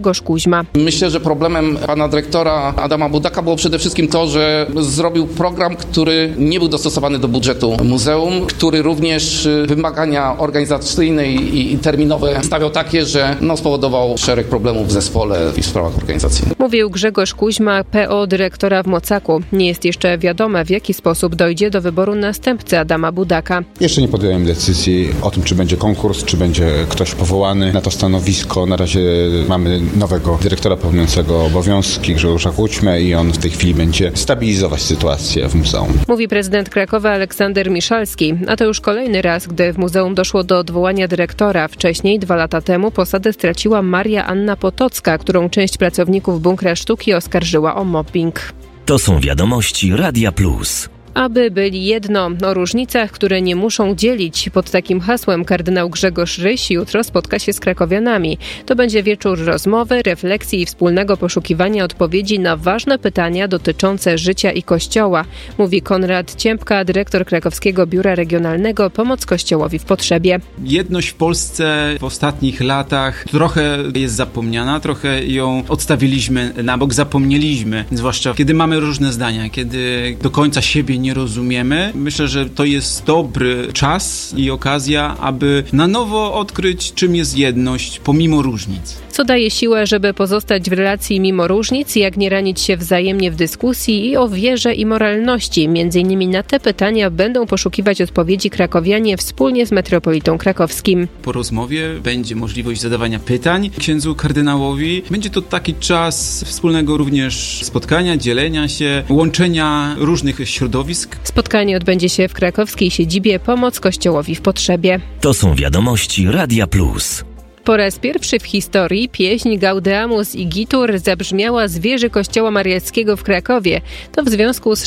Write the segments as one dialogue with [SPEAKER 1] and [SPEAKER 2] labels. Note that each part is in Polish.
[SPEAKER 1] Grzegorz Kuźma.
[SPEAKER 2] Myślę, że problemem pana dyrektora Adama Budaka było przede wszystkim to, że zrobił program, który nie był dostosowany do budżetu muzeum, który również wymagania organizacyjne i terminowe stawiał takie, że spowodował szereg problemów w zespole i w sprawach organizacyjnych.
[SPEAKER 1] Mówił Grzegorz Kuźma, PO dyrektora w Mocaku. Nie jest jeszcze wiadome, w jaki sposób dojdzie do wyboru następcy Adama Budaka.
[SPEAKER 3] Jeszcze nie podjąłem decyzji o tym, czy będzie konkurs, czy będzie ktoś powołany na to stanowisko. Na razie mamy nowego dyrektora pełniącego obowiązki, Grzegorza Kuźmę, i on w tej chwili będzie stabilizować sytuację w muzeum.
[SPEAKER 1] Mówi prezydent Krakowa Aleksander Miszalski, a to już kolejny raz, gdy w muzeum doszło do odwołania dyrektora. Wcześniej, 2 lata temu, posadę straciła Maria Anna Potocka, którą część pracowników Bunkra Sztuki oskarżyła o mobbing.
[SPEAKER 4] To są wiadomości Radia Plus.
[SPEAKER 1] Aby byli jedno, o różnicach, które nie muszą dzielić. Pod takim hasłem kardynał Grzegorz Ryś jutro spotka się z krakowianami. To będzie wieczór rozmowy, refleksji i wspólnego poszukiwania odpowiedzi na ważne pytania dotyczące życia i Kościoła, mówi Konrad Ciępka, dyrektor Krakowskiego Biura Regionalnego Pomoc Kościołowi w Potrzebie.
[SPEAKER 5] Jedność w Polsce w ostatnich latach trochę jest zapomniana, trochę ją odstawiliśmy na bok, zapomnieliśmy, zwłaszcza kiedy mamy różne zdania, kiedy do końca siebie nie rozumiemy. Myślę, że to jest dobry czas i okazja, aby na nowo odkryć, czym jest jedność pomimo różnic.
[SPEAKER 1] Co daje siłę, żeby pozostać w relacji mimo różnic, jak nie ranić się wzajemnie w dyskusji i o wierze i moralności. Między innymi na te pytania będą poszukiwać odpowiedzi krakowianie wspólnie z metropolitą krakowskim.
[SPEAKER 5] Po rozmowie będzie możliwość zadawania pytań księdzu kardynałowi. Będzie to taki czas wspólnego również spotkania, dzielenia się, łączenia różnych środowisk.
[SPEAKER 1] Spotkanie odbędzie się w krakowskiej siedzibie Pomoc Kościołowi w Potrzebie.
[SPEAKER 4] To są wiadomości Radia Plus.
[SPEAKER 1] Po raz pierwszy w historii pieśń Gaudeamus Igitur zabrzmiała z wieży Kościoła Mariackiego w Krakowie. To w związku z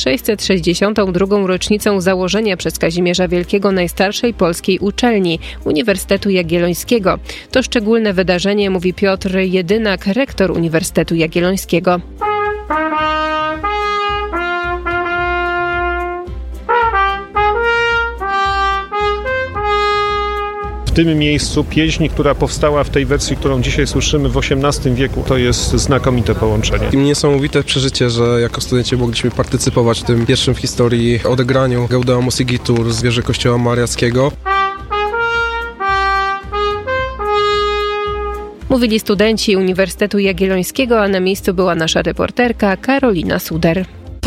[SPEAKER 1] 662. rocznicą założenia przez Kazimierza Wielkiego najstarszej polskiej uczelni, Uniwersytetu Jagiellońskiego. To szczególne wydarzenie, mówi Piotr Jedynak, rektor Uniwersytetu Jagiellońskiego.
[SPEAKER 6] W tym miejscu pieśń, która powstała w tej wersji, którą dzisiaj słyszymy w XVIII wieku, to jest znakomite połączenie.
[SPEAKER 7] Niesamowite przeżycie, że jako studenci mogliśmy partycypować w tym pierwszym w historii odegraniu Gaudeamus Igitur z wieży Kościoła Mariackiego.
[SPEAKER 1] Mówili studenci Uniwersytetu Jagiellońskiego, a na miejscu była nasza reporterka Karolina Suder.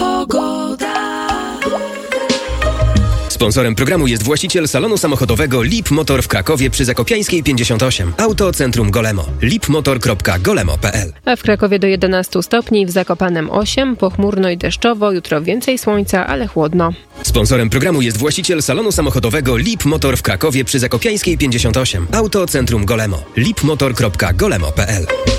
[SPEAKER 8] Sponsorem programu jest właściciel salonu samochodowego Lip Motor w Krakowie przy Zakopiańskiej 58. Autocentrum Golemo. lipmotor.golemo.pl.
[SPEAKER 1] A w Krakowie do 11 stopni, w Zakopanem 8, pochmurno i deszczowo, jutro więcej słońca, ale chłodno.
[SPEAKER 8] Sponsorem programu jest właściciel salonu samochodowego Lip Motor w Krakowie przy Zakopiańskiej 58. Autocentrum Golemo. lipmotor.golemo.pl.